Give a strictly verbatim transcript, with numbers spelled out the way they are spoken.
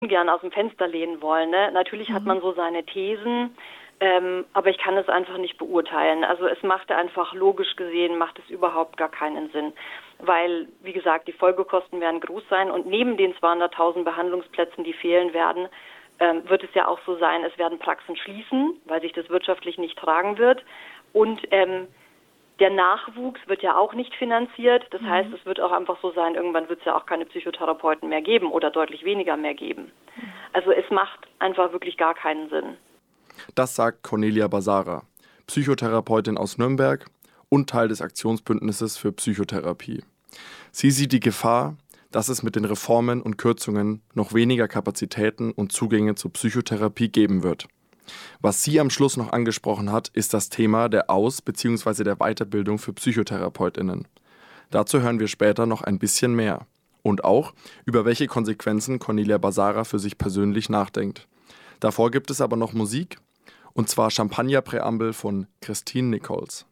ungern aus dem Fenster lehnen wollen. Ne? Natürlich mhm. hat man so seine Thesen, ähm, aber ich kann es einfach nicht beurteilen. Also es macht einfach, logisch gesehen, macht es überhaupt gar keinen Sinn. Weil, wie gesagt, die Folgekosten werden groß sein und neben den zweihunderttausend Behandlungsplätzen, die fehlen werden, ähm, wird es ja auch so sein, es werden Praxen schließen, weil sich das wirtschaftlich nicht tragen wird. Und ähm, der Nachwuchs wird ja auch nicht finanziert. Das mhm. heißt, es wird auch einfach so sein, irgendwann wird es ja auch keine Psychotherapeuten mehr geben oder deutlich weniger mehr geben. Mhm. Also es macht einfach wirklich gar keinen Sinn. Das sagt Cornelia Basara, Psychotherapeutin aus Nürnberg und Teil des Aktionsbündnisses für Psychotherapie. Sie sieht die Gefahr, dass es mit den Reformen und Kürzungen noch weniger Kapazitäten und Zugänge zur Psychotherapie geben wird. Was sie am Schluss noch angesprochen hat, ist das Thema der Aus- bzw. der Weiterbildung für PsychotherapeutInnen. Dazu hören wir später noch ein bisschen mehr. Und auch, über welche Konsequenzen Cornelia Basara für sich persönlich nachdenkt. Davor gibt es aber noch Musik, und zwar Champagner-Präambel von Christine Nichols.